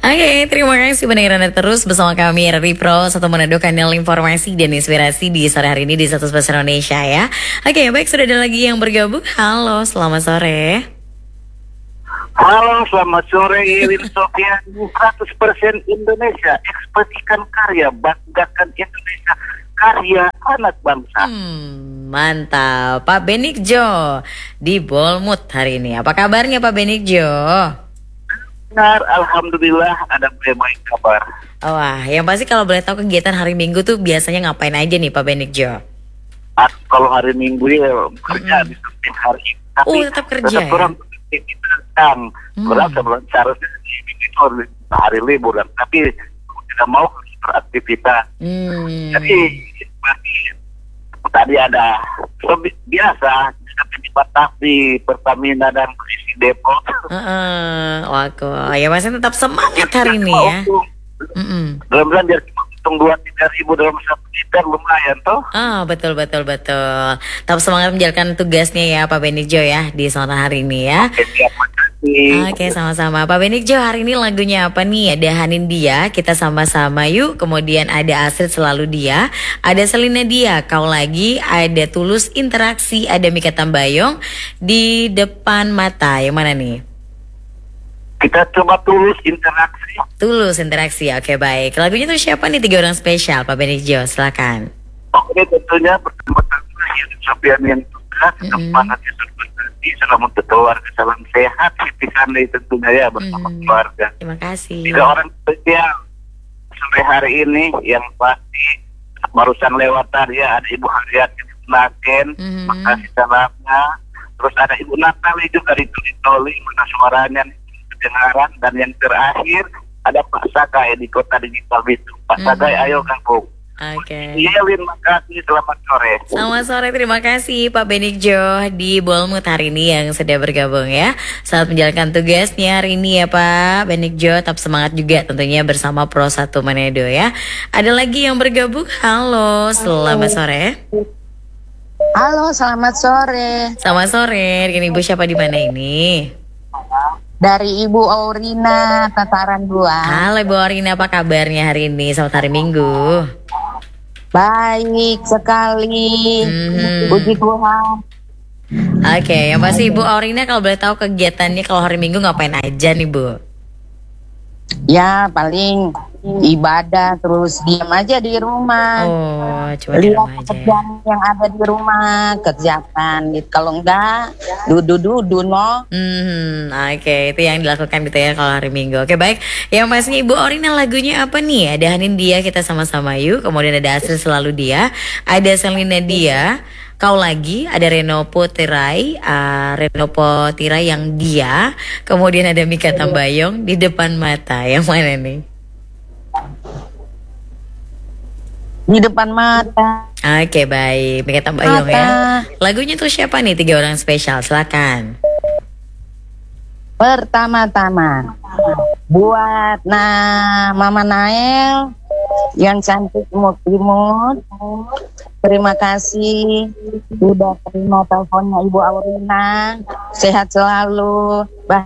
Oke, terima kasih pendengar Anda terus bersama kami RRI Pro, satu Manado, kanal informasi dan inspirasi di sore hari ini di Satu Bahasa Indonesia ya. Oke, baik, sudah ada lagi yang bergabung. Halo, selamat sore. Halo, selamat sore. Irin Sofian, 100% Indonesia, ekspresikan karya, banggakan Indonesia, karya anak bangsa. Mantap, Pak Benikjo di Bolmut hari ini. Apa kabarnya Pak Benikjo? Benar, alhamdulillah ada baik kabar. Wah, yang pasti kalau boleh tahu kegiatan hari Minggu tuh biasanya ngapain aja nih Pak Benikjo? Kalau hari Minggu ya kerja di setiap hari. Tapi tetap kerja tetap kurang kurang sebelum seharusnya di Minggu itu hari libur, tapi tidak mau beraktivitas. Jadi tadi ada biasa di Batak di Pertamina dan isi depo. Wah, ya masih tetap semangat hari ini ya. Mudah-mudahan biar hitung 2-3 ribu dalam satu liter lumayan toh. Betul. Tetap semangat menjalankan tugasnya ya Pak Benikjo ya di sore hari ini ya. Oke, sama-sama Pak Benikjo. Hari ini lagunya apa nih? Ada Hanin Dia, Kita Sama-Sama Yuk. Kemudian ada Astrid Selalu Dia, ada Selina Dia, Kau Lagi, ada Tulus Interaksi, ada Mika Tambayong, Di Depan Mata. Yang mana nih? Kita coba Tulus Interaksi. Tulus Interaksi, oke baik. Lagunya tuh siapa nih? 3 orang spesial Pak Benikjo, silakan. Oke, tentunya pertama-tama Irin Sofian yang tugas, semangat salam untuk keluarga, salam sehat, Siti Kandi tentunya ya bersama keluarga. Terima kasih. 3 orang spesial sampai hari ini yang pasti barusan lewat tadi ya, ada Ibu Haryati di Naken, makasih salamnya. Terus ada Ibu Natali juga di Toli, mana suaranya kedengaran. Dan yang terakhir ada Pak Sakai di Kota Digital itu. Pak Sakai, ayo gabung. Oke. Ielin, makasih, selamat sore. Selamat sore, terima kasih Pak Benikjo di Bolmut hari ini yang sudah bergabung ya. Saat menjalankan tugasnya hari ini ya Pak Benikjo, tetap semangat juga tentunya bersama Pro 1 Manado ya. Ada lagi yang bergabung. Halo, selamat sore. Halo, selamat sore. Selamat sore. Dengan Ibu siapa di mana ini? Dari Ibu Aurina, Tataran 2. Halo Ibu Aurina, apa kabarnya hari ini? Selamat hari Minggu. Baik sekali. Puji Tuhan. Oke, yang pasti Ibu Aurina kalau boleh tahu kegiatannya kalau hari Minggu ngapain aja nih Bu? Ya paling ibadah, terus diam aja di rumah. Cuma di rumah aja kerjaan yang ada di rumah, kerjakan gitu. Kalau enggak, dudu no. Oke, itu yang dilakukan gitu ya kalau hari Minggu. Oke, baik. Yang pastinya Ibu Aurina lagunya apa nih? Ada Hanin Dia, Kita Sama-Sama Yuk. Kemudian ada Astrid Selalu Dia, ada Selina Dia, Kau Lagi, ada Renopo Tirai yang Dia. Kemudian ada Mika Tambayong, Di Depan Mata. Yang mana nih? Di Depan Mata. Oke, baik. Mika Tambayong ya. Lagunya tuh siapa nih? 3 orang spesial, silakan. Pertama-tama buat Mama Nael yang cantik imut-imut. Terima kasih sudah terima teleponnya Ibu Aurina. Sehat selalu,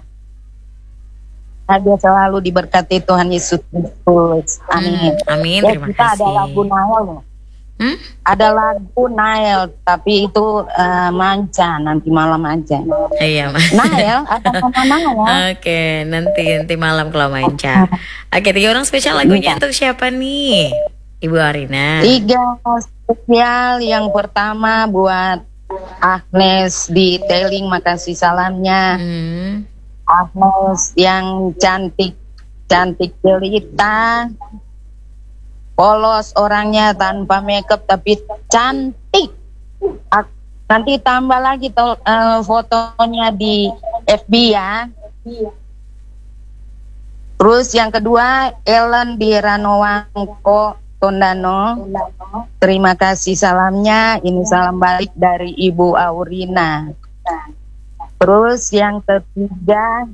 bahagia selalu, diberkati Tuhan Yesus Kristus. Amin. Amin. Ya, terima kita kasih. ada lagu Nael. Ada lagu Nael, tapi itu manca, nanti malam aja. Iya, Nael, ada nama Nael. Oke, nanti malam kalau manca. Oke, 3 orang spesial lagunya untuk siapa nih? Ibu Aurina. 3 spesial. Yang pertama buat Agnes di Teling, makasih salamnya. Agnes yang cantik jelita, polos orangnya, tanpa makeup tapi cantik. Nanti tambah lagi fotonya di FB ya. Terus yang kedua Ellen di Ranowangko Tondano, terima kasih salamnya. Ini salam balik dari Ibu Aurina. Terus yang ketiga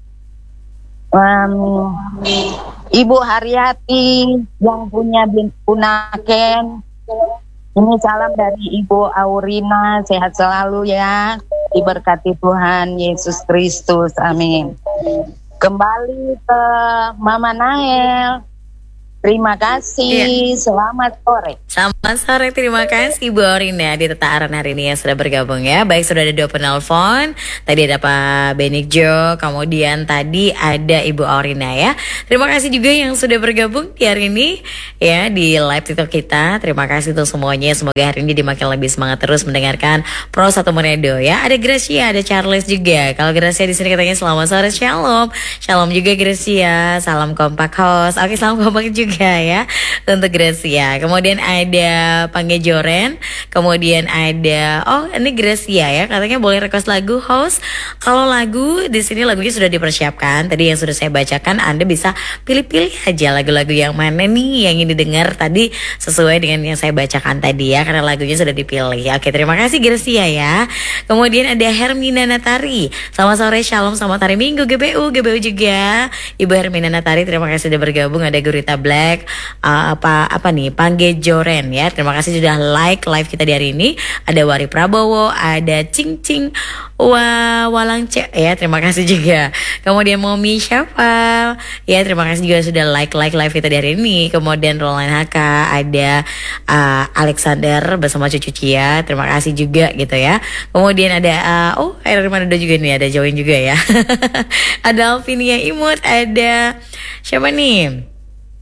Ibu Haryati yang punya Punaken. Ini salam dari Ibu Aurina, sehat selalu ya, diberkati Tuhan Yesus Kristus, amin. Kembali ke Mama Nael. Terima kasih, selamat sore. Selamat sore, terima kasih Bu Orina di Teta Aran hari ini yang sudah bergabung ya. Baik, sudah ada 2 penelpon. Tadi ada Pak Benigjo, kemudian tadi ada Ibu Orina ya. Terima kasih juga yang sudah bergabung di hari ini ya di live TikTok kita. Terima kasih untuk semuanya. Semoga hari ini dimakin lebih semangat terus mendengarkan Pro 1 Monedo ya. Ada Gracia, ada Charles juga. Kalau Gracia di sini katanya selamat sore, shalom. Shalom juga Gracia. Salam kompak host. Oke, salam kompak juga ya untuk Gracia. Kemudian ada Panggejoren, kemudian ada ini Gracia ya, katanya boleh request lagu host. Kalau lagu di sini lagunya sudah dipersiapkan. Tadi yang sudah saya bacakan, Anda bisa pilih-pilih aja lagu-lagu yang mana nih yang ingin didengar tadi sesuai dengan yang saya bacakan tadi ya, karena lagunya sudah dipilih. Oke, terima kasih Gracia ya. Kemudian ada Hermina Natari. Selamat sore, shalom, selamat hari Minggu GBU juga. Ibu Hermina Natari, terima kasih sudah bergabung. Ada Gurita Black, apa nih Panggejoren ya. Terima kasih sudah like live kita di hari ini. Ada Wari Prabowo, ada Cing Cing Walang Cek ya, terima kasih juga. Kemudian Momi Syafal ya, terima kasih juga sudah like live kita di hari ini. Kemudian Roland HK, ada Alexander bersama cucu Cia, terima kasih juga gitu ya. Kemudian ada Air Manado juga nih, ada join juga ya. Ada Alvinia Imut, ada siapa nih?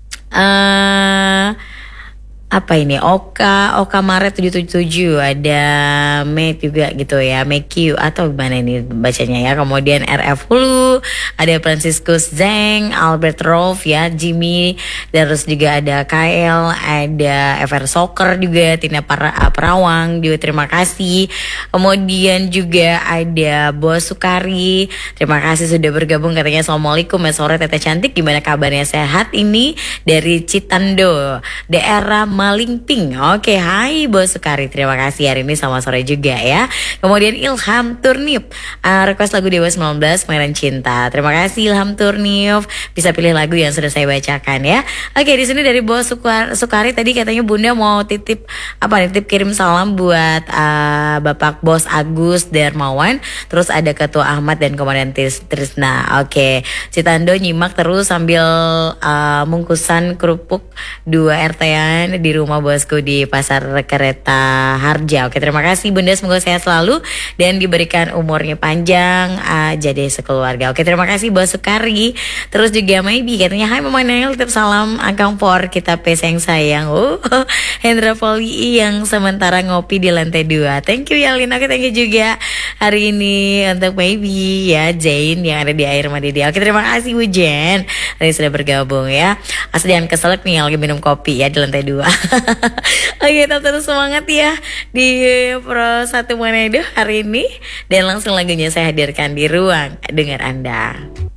Apa ini? Oka Maret 777, ada Mate juga gitu ya, Mekiu atau gimana ini bacanya ya. Kemudian RF Hulu, ada Franciscus Zeng, Albert Rolf ya, Jimmy, terus juga ada KL, ada FR Soccer juga, Tina Perawang juga, terima kasih. Kemudian juga ada Bos Sukari, terima kasih sudah bergabung, katanya assalamualaikum ya sore Teteh cantik, gimana kabarnya, sehat ini dari Citando, daerah Malingping. Oke, hai Bos Sukari, terima kasih hari ini sama sore juga ya. Kemudian Ilham Turnip, request lagu Dewa 19 Pangeran Cinta. Terima kasih Ilham Turnip, bisa pilih lagu yang sudah saya bacakan ya. Oke, di sini dari Bos Sukari tadi katanya Bunda mau titip kirim salam buat Bapak Bos Agus Dermawan, terus ada Ketua Ahmad dan Komandan Trisna. Oke, Citando nyimak terus sambil mungkusan kerupuk 2 RT-an di rumah bosku di Pasar Kereta Harja. Oke, terima kasih Bunda, semoga sehat selalu dan diberikan umurnya panjang jadi sekeluarga. Oke, terima kasih Bos Sukari. Terus juga Maybe katanya hai Mama Nail, titip salam Akang Por kita peseng sayang. Hendra Poli yang sementara ngopi di lantai 2. Thank you ya Lina. Oke, thank you juga hari ini untuk Maybe ya, Jane yang ada di Air Madidi. Oke, terima kasih Bu Jen hari sudah bergabung ya. Asal jangan keselak nih lagi minum kopi ya di lantai 2. Oke, tetap terus semangat ya di Pro 1 Monedo hari ini. Dan langsung lagunya saya hadirkan di ruang dengar Anda.